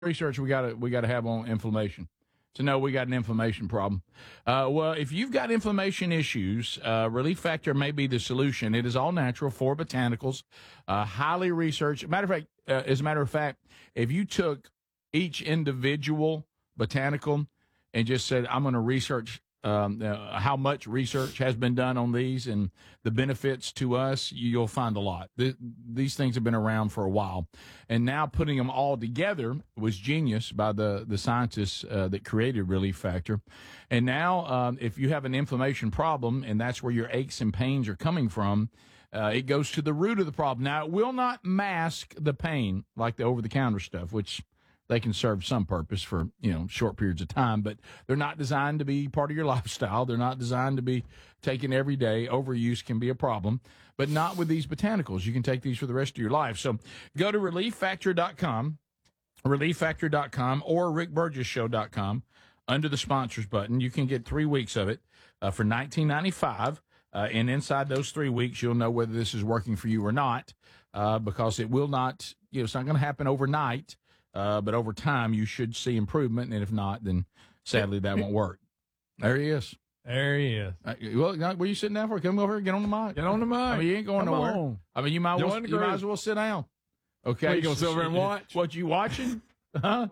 research we gotta have on inflammation. So no, we got an inflammation problem. Well, if you've got inflammation issues, Relief Factor may be the solution. It is all natural, 4 botanicals, highly researched. As a matter of fact, if you took each individual botanical and just said, I'm going to research how much research has been done on these and the benefits to us, you'll find a lot. These things have been around for a while. And now putting them all together was genius by the scientists that created Relief Factor. And now if you have an inflammation problem and that's where your aches and pains are coming from, it goes to the root of the problem. Now, it will not mask the pain like the over-the-counter stuff, which they can serve some purpose for, short periods of time, but they're not designed to be part of your lifestyle. They're not designed to be taken every day. Overuse can be a problem, but not with these botanicals. You can take these for the rest of your life. So go to relieffactor.com, relieffactor.com, or rickburgessshow.com. Under the sponsors button, you can get 3 weeks of it for $19.95. And inside those 3 weeks, you'll know whether this is working for you or not, because it will not, it's not going to happen overnight. But over time, you should see improvement, and if not, then sadly that won't work. There he is. There he is. Well, what are you sitting down for? Come over here, get on the mic. Get on the mic. I mean, you ain't going nowhere. On. I mean, you might as well sit down. Okay. What, you going to sit over and watch? What, you watching? Huh?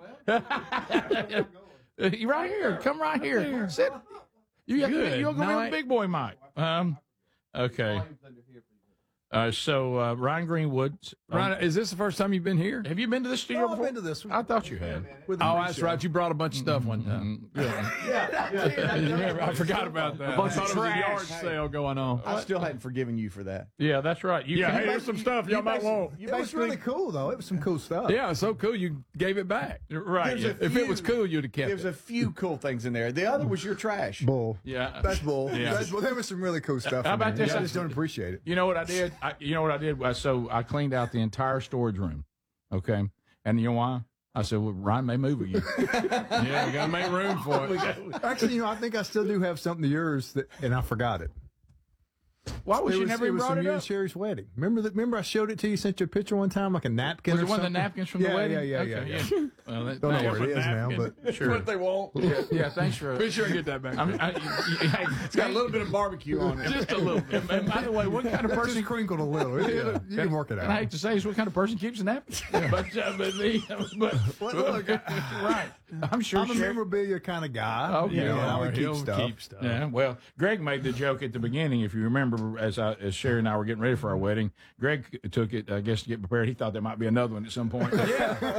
You right here. Come right here. Sit. You're going to be on the big boy mic. Okay. So Ryan Greenwood. Ryan, is this the first time you've been here? Have you been to the studio before? I've been to this one. I thought you had. That's right. You brought a bunch of stuff one time. I forgot about that. A bunch of There was a yard sale going on. I still hadn't forgiven you for that. Yeah, that's right. Hey, here's some stuff y'all might want. It was really cool, though. It was some cool stuff. Yeah, so cool you gave it back. Right. If it was cool, you'd have kept it. There was a few cool things in there. The other was your trash. Bull. Yeah. That's bull. Yeah. That's bull. There was some really cool stuff. How about this? I just don't appreciate it. You know what I did? So I cleaned out the entire storage room. Okay. And you know why? I said, well, Ryan may move with you. Yeah, we got to make room for it. Actually, I think I still do have something of yours and I forgot it. Why was you never it was brought from it you up? and Sherry's wedding. Remember I showed it to you, sent you a picture one time, like a napkin Was or it one of the something? napkins from the wedding? Yeah. Well, Don't know where it is now, but sure. What they want. Yeah, thanks for. Be sure and get that back. It's got a little bit of barbecue on it. Just a little bit. And by the way, what kind of it person just crinkled a little. You can work it And I out. hate to say this, what kind of person keeps a napkin? But right. I'm sure. I'm a memorabilia kind of guy. Okay. I would He'll keep stuff. Yeah, well, Greg made the joke at the beginning. If you remember, as Sherry and I were getting ready for our wedding, Greg took it, I guess, to get prepared. He thought there might be another one at some point. But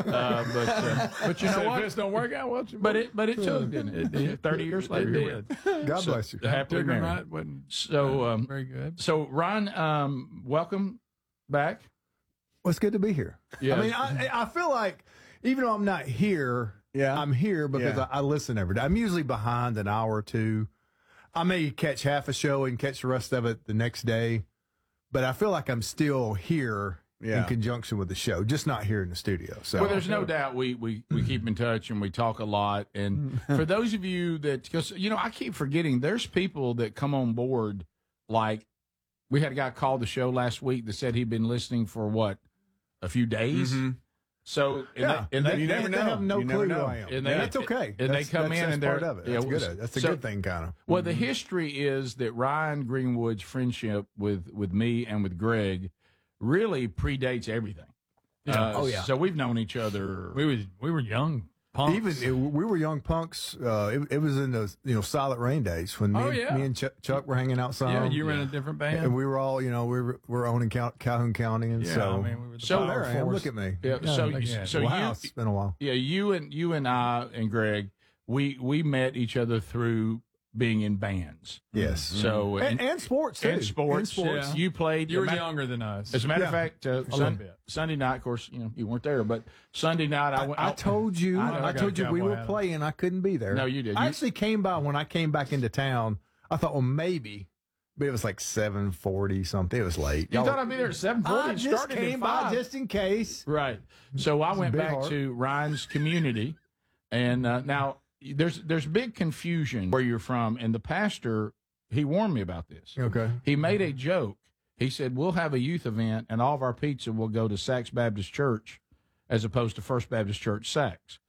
you know what? If this don't work out, well, But it took, didn't it? 30 years later, It did. God bless you. Happily married. Right, wasn't So, very good. So Ryan, welcome back. Well, it's good to be here. Yeah. I mean, I feel like even though I'm not here, I'm here because I listen every day. I'm usually behind an hour or two. I may catch half a show and catch the rest of it the next day, but I feel like I'm still here in conjunction with the show, just not here in the studio. So, well, there's no doubt we keep in touch and we talk a lot. And for those of you that, because, I keep forgetting there's people that come on board. Like we had a guy call the show last week that said he'd been listening for a few days. Mm-hmm. So, you never know. They have no clue who I am. And that's okay. And they come in and they're part of it. That's good. That's a good thing, kind of. Well, the history is that Ryan Greenwood's friendship with me and with Greg really predates everything. So we've known each other. We were young punks. We were young punks. It was in those Silent Rain days when me and Chuck were hanging out. Yeah, you were in a different band, and we were all we're owning Calhoun County, and we were the there I am. Look at me. Yeah. Wow, it's been a while. Yeah, you and I and Greg, we met each other through being in bands. Yes. So and sports too. And sports. Yeah. You played. You were younger than us. As a matter of fact, Sunday night, of course, you weren't there, but Sunday night I told you we were playing. I couldn't be there. No, you did. I actually came by when I came back into town. I thought, well, maybe. But it was like 7:40 something. It was late. You thought I'd be there at 7:40? I just came by just in case. Right. So I went back to Ryan's community, and now there's big confusion where you're from, and the pastor, he warned me about this. Okay. He made a joke. He said, we'll have a youth event, and all of our pizza will go to Sachs Baptist Church, as opposed to First Baptist Church Sachs.